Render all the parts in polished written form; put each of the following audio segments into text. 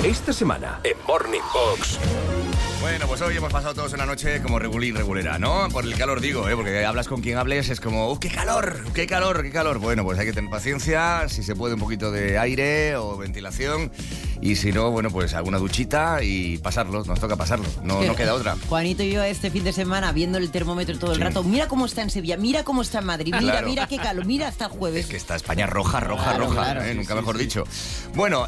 Esta semana en Morning Box. Bueno, pues hoy hemos pasado todos una noche como regulera, ¿no? Por el calor digo, porque hablas con quien hables, es como, ¡qué calor! ¡Qué calor! ¡Qué calor! Bueno, pues hay que tener paciencia, si se puede un poquito de aire o ventilación, y si no, bueno, pues alguna duchita y pasarlo, nos toca pasarlo, no queda otra. Juanito y yo este fin de semana viendo el termómetro todo el rato, mira cómo está en Sevilla, mira cómo está en Madrid, mira qué calor, mira hasta el jueves. Es que está España roja, nunca mejor dicho. Bueno,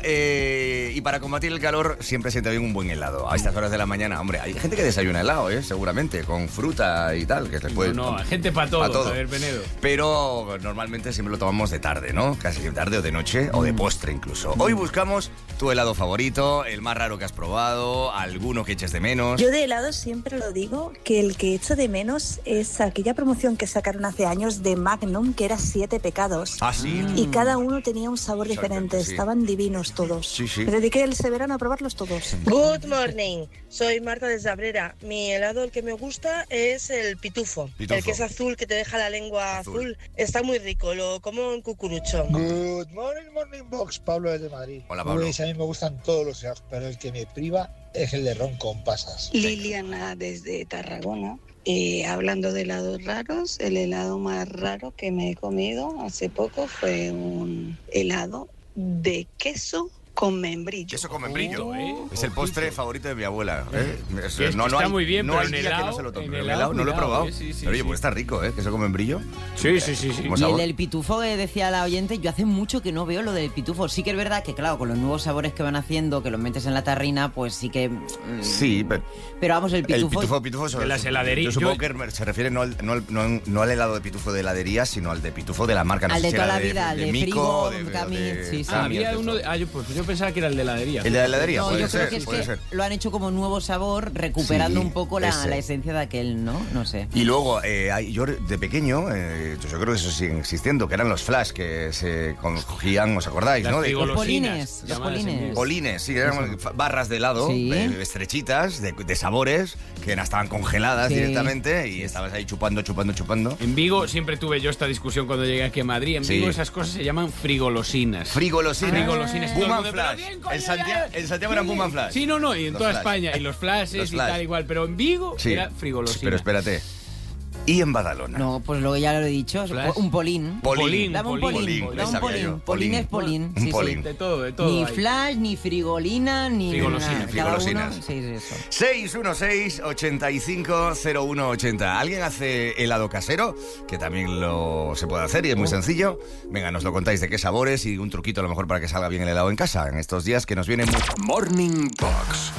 y para combatir el calor siempre sienta bien un buen helado. A estas horas de la mañana, hombre, hay gente que desayuna helado, seguramente, con fruta y tal, que se puede... No, hay gente para todo, a ver, Penedo. Pero normalmente siempre lo tomamos de tarde, ¿no? Casi de tarde o de noche, o de postre incluso. Hoy buscamos tu helado favorito, el más raro que has probado, alguno que eches de menos. Yo de helado siempre lo digo, que el que echo de menos es aquella promoción que sacaron hace años de Magnum, que era 7 pecados. ¿Ah, sí? Y cada uno tenía un sabor diferente, sí. Estaban divinos todos. Sí, sí. Me dediqué ese verano a probarlos todos. Good morning, soy Marta de Sabrera. Mi helado, el que me gusta, es el pitufo. El que es azul, que te deja la lengua azul. Está muy rico, lo como en cucurucho. Good morning, Morning Box, Pablo desde Madrid. Hola, Pablo. Pues a mí me gustan todos los helados, pero el que me priva es el de ron con pasas. Liliana desde Tarragona. Hablando de helados raros, el helado más raro que me he comido hace poco fue un helado de queso con membrillo. Queso con membrillo, Es el postre favorito de mi abuela, Está muy bien, no pero hay en día que helado, no se lo tome. en En helado, helado no lo he probado. sí, Pero oye, pues está rico, queso con membrillo. Sí. Como Y sabor. el del pitufo que decía la oyente, yo hace mucho que no veo lo del pitufo. Sí que es verdad que, claro, con los nuevos sabores que van haciendo, que los metes en la tarrina, pues sí que... Sí, Pero vamos, el pitufo... pitufo de las heladerías. Yo supongo que se refiere no al helado de pitufo de heladería, sino al de pitufo de la marca. No al sé de si toda era la vida, al de Mico, Frigo, Cami, sí. Había uno yo pensaba que era el de heladería. El de la heladería, No, puede yo ser, creo que puede es ser. que lo han hecho como nuevo sabor, recuperando Sí, un poco la esencia de aquel, ¿no? No sé. Y luego, yo de pequeño, yo creo que eso sigue existiendo, que eran los flash que se cogían, ¿os acordáis? Las ¿no? frigolosinas, Los polines. Polines, sí, eran barras de helado, Sí. estrechitas, de sabores, que estaban congeladas Sí. directamente y estabas ahí chupando. En Vigo siempre tuve yo esta discusión cuando llegué aquí a Madrid. En Vigo esas cosas se llaman frigolosinas. Frigolosinas. Boom Boom and Flash. En Santiago eran Boom and Flash. Sí, no, y en Los toda flash. España. Y los flashes Los y flash. tal igual. Pero en Vigo Sí, era frigolosina. pero espérate. Y en Badalona. No, pues luego ya lo he dicho, Flash. un polín. Polín. Dame un polín. le Dame un sabía yo. polín. Polín es polín. Un Sí, polín. sí. De todo Ni ahí. flash, ni frigolina, ni Frigolosinas. nada. Cada uno- Frigolosinas. Sí, eso. 616-850180. ¿Alguien hace helado casero? Que también se puede hacer y es muy sencillo. Venga, nos lo contáis de qué sabores y un truquito a lo mejor para que salga bien el helado en casa en estos días que nos vienen mucho. Morning Box